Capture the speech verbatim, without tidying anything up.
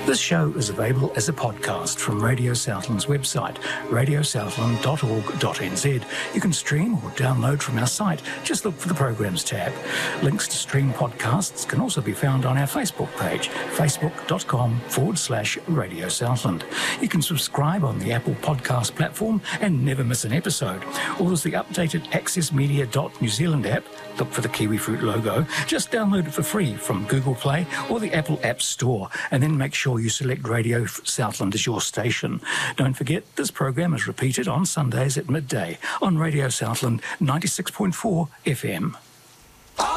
This show is available as a podcast from Radio Southland's website, radio southland dot org dot n z. You can stream or download from our site. Just look for the Programs tab. Links to stream podcasts can also be found on our Facebook page, facebook.com forward slash Radio Southland. You can subscribe on the Apple Podcast platform and never miss an episode. Or there's the updated access media dot new zealand app. Look for the kiwifruit logo. Just download it for free from Google Play or the Apple App Store, and then make sure you select Radio Southland as your station. Don't forget, this program is repeated on Sundays at midday on Radio Southland ninety-six point four F M.